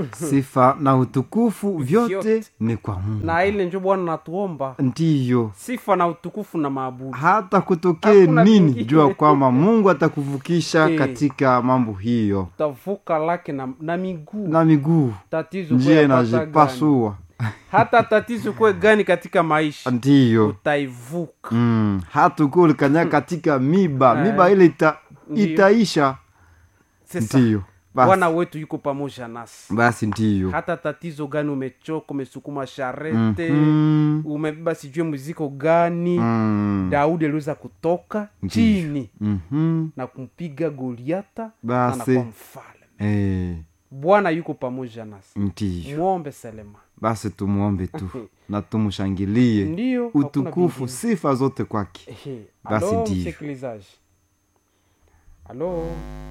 Sifa na utukufu vyote ni kwa Mungu. Na ile ndio Bwana natuomba. Ndiyo. Sifa na utukufu na maabudu. Hata kutokee nini, jua kwamba Mungu atakuvukisha katika mambo hiyo. Utavuka lake na miguu. Na miguu. Tatizo njia inajipasua. Hata tatizo kwa gani katika maisha. Ndiyo. Utaivuka. Hata ukuli kanya katika miba ile itaisha. Ndiyo. Bwana wetu yuko pamoja nasi. Basi ndiyo. Hata tatizo gani umechoka, umesukuma sharete, umebeba sijue muziko gani, Daudi aliweza kutoka chini na kumpiga Goliata na kuwa mfalme. Bwana yuko pamoja nasi. Ndiyo. Muombe Selema. Basi tumuombe tu na tumushangilie. Ndiyo, utukufu sifa zote kwake. Basi ndiyo. Msikilizaji. Halo.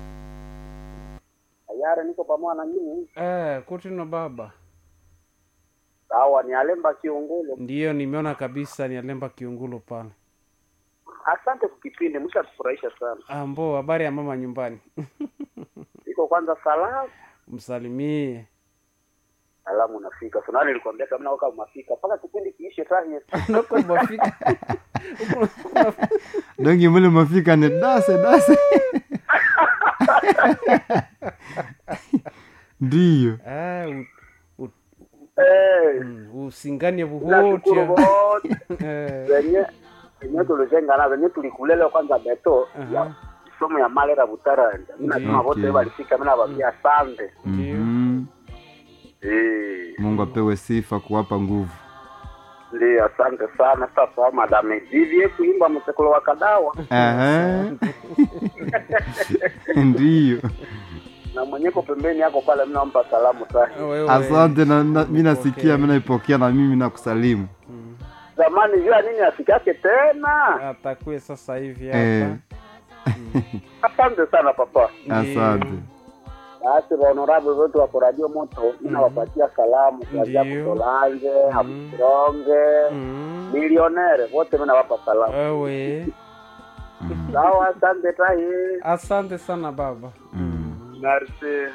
Yare niko pamoja na nyinyi. Kutino baba. Sawa, ni Alemba Kiungulo. Ndiyo, nimeona kabisa ni Alemba Kiungulo pale. Asante kwa kipindi, mshatufurahisha sana. Ambo, habari ya mama nyumbani? Iko kwanza salamu. Msalimie. Salamu nafika. Sasa nilikwambia kama naoka mafika. Paka kipindi kiishe tahi. Noko mafika. Dongi mule mafika ni dase. Ndiyo. Usinganie buhoti. Wenye tulijenga na wenye tulikulele kwanza beto ya somo ya malera butara. Na kama wote walifika mimi nawaambia asante. Ndiyo. Mungu apewe sifa kuwapa nguvu. Ndiyo, asante sana. Sasa madame Vivier kuimba mtekolo wa kadawa. Ndiyo. Na mwenyeko pembeni yako pale mimi naomba salamu sana. Asante na mimi nasikia, mimi naipokea na mimi nakusalimu. Zamani jua nini asikake tena? Atakuwe sasa hivi hapa. Asante sana papa. Asante. Basi honorable wetu wa Radio Moto ninawapatia salamu kwa Jabu Solange, Hamstronge, milionere wote mimi nawapa salamu. Ewe. Sawa, asante tahi. Asante sana baba. Merci.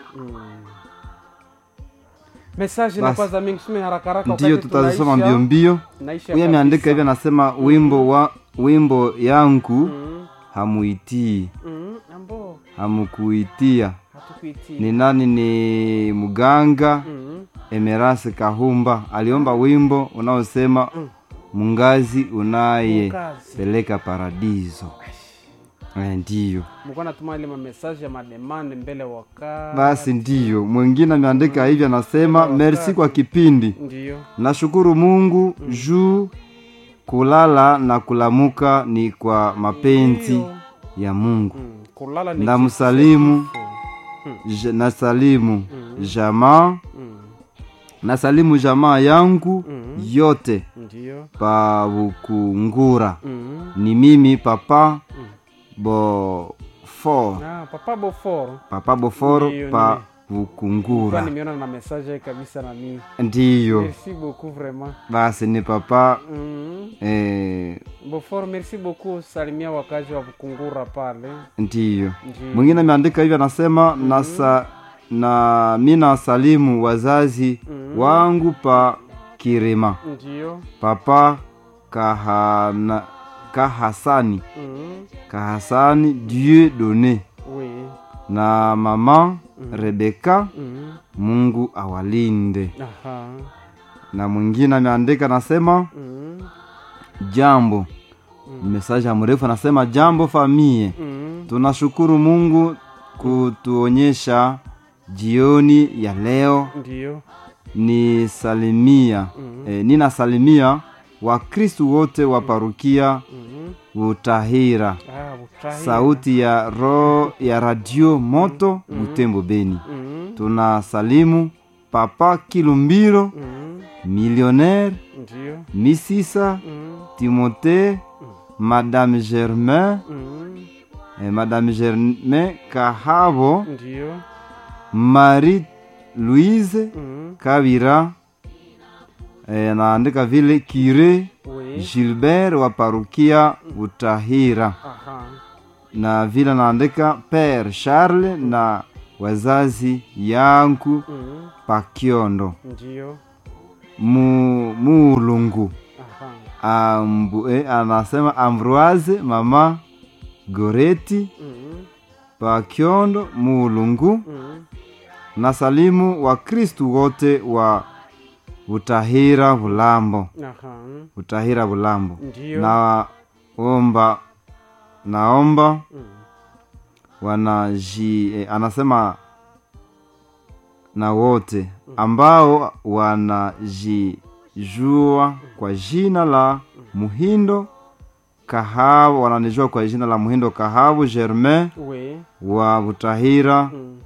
Message na kwanza mingi sume haraka Ndiyo, tutazisoma mbio. Huyu ameandika hivi, anasema wimbo yangu hamuitii. Ambo. Hamukuitia. Hatukuitia. Ni nani? Ni muganga Emerase Kahumba. Aliomba wimbo unaosema mungazi unaye peleka paradiso. Ndiyo. Mko natuma ile message ya mademand mbele wakati. Basi ndiyo. Mwingine ameandika hivi, anasema merci kwa kipindi. Ndiyo. Nashukuru Mungu juu kulala na kulamuka ni kwa mapenzi ya Mungu. Kulala ni namsalimu nasalimu jamaa nasalimu jamaa yangu yote. Ndiyo. Pa Bukungura. Ni mimi papa Bofor. Papa Bofor pa Bukungura. Kwani nimeona na message kabisa na mimi. Ndiyo. Merci beaucoup vraiment. Basi ni papa Bofor, merci beaucoup, salimia wakazi wa Bukungura pale. Ndiyo. Mwingine ameandika hivi, anasema na mina salimu wazazi wangu pa Kirema. Ndiyo. Papa Kahasani Dieu donné. Oui. Na mama Rebeka. Mungu awalinde. Aha. Na mwingine ameandika, anasema jambo. Message ya mrefu, anasema jambo famie. Tunashukuru Mungu kutuonyesha jioni ya leo. Ndiyo. Ninasalimia Wakristo wote wa parokia Butahira. Sauti ya Radio Moto Butembo Beni. Tunasalimu Papa Kilumbiro, millionnaire, Misisa, Timothée, Madame Germain, Madame Germain Kahabo, Marie Louise Kabira, naandika vile Kire Gilbert wa parokia Butahira. Na vile naandika Père Charles na wazazi yangu Pakiondo ndio Mulungu aha anasema Ambroise mama Goreti Pakiondo Mulungu na salimu wa Kristu wote wa Butahira Bulambo. aha Butahira Bulambo. ndio naomba anasema na wote ambao wanajijua kwa jina la Muhindo Kahabu, wananijua kwa jina la Muhindo Kahabu Germain wa Butahira,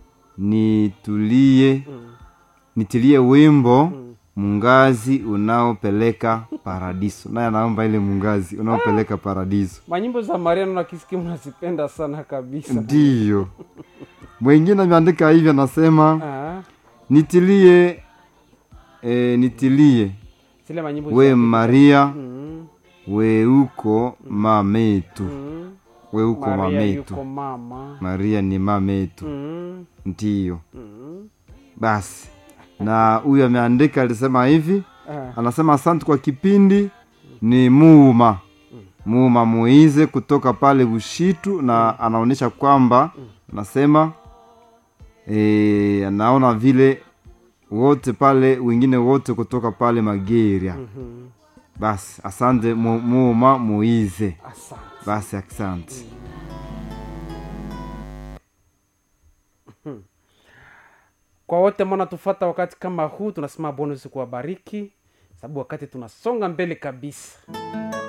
nitilie wimbo mungazi unaopeleka paradiso. Naye anaomba ile mungazi unaopeleka paradiso. Manyimbo za Mariano na Kisikimu nazipenda sana kabisa. Ndio. Mwingine ameandika hivi anasema nitilie zile manyimbo we Maria we uko mametu. We uko mametu. Maria ni mametu. Ndio. Basi. Na huyu ameandika alisema hivi anasema asante kwa kipindi, ni Muuma Muize kutoka pale Bushitu, na anaonesha kwamba anasema anaona vile wote pale wengine wote kutoka pale Mageria. Basi asante Muuma Muize. Basi asante. Kwa wote mwana tufata wakati kama huu tunasema bonus kuwabariki, sababu wakati tunasonga mbele kabisa.